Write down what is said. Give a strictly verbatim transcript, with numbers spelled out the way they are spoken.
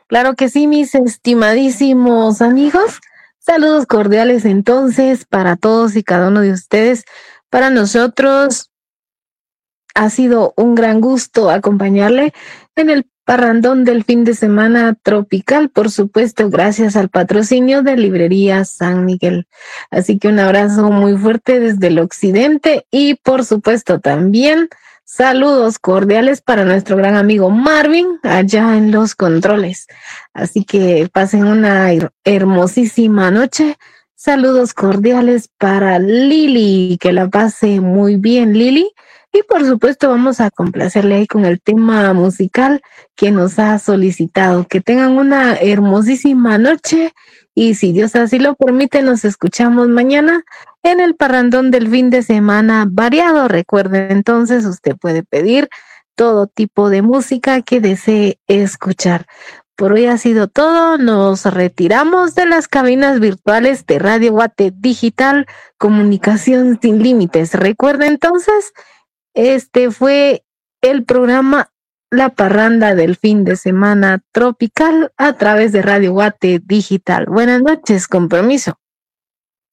Claro que sí, mis estimadísimos amigos. Saludos cordiales entonces para todos y cada uno de ustedes. Para nosotros ha sido un gran gusto acompañarle en el parrandón del fin de semana tropical, por supuesto, gracias al patrocinio de Librería San Miguel. Así que un abrazo muy fuerte desde el occidente y por supuesto también saludos cordiales para nuestro gran amigo Marvin allá en los controles. Así que pasen una her- hermosísima noche. Saludos cordiales para Lili, que la pase muy bien, Lili. Y por supuesto vamos a complacerle ahí con el tema musical que nos ha solicitado. Que tengan una hermosísima noche y si Dios así lo permite, nos escuchamos mañana en el parrandón del fin de semana variado. Recuerde entonces, usted puede pedir todo tipo de música que desee escuchar. Por hoy ha sido todo. Nos retiramos de las cabinas virtuales de Radio Guate Digital, comunicación sin límites. Recuerde entonces, este fue el programa La Parranda del fin de semana tropical a través de Radio Guate Digital. Buenas noches, con permiso.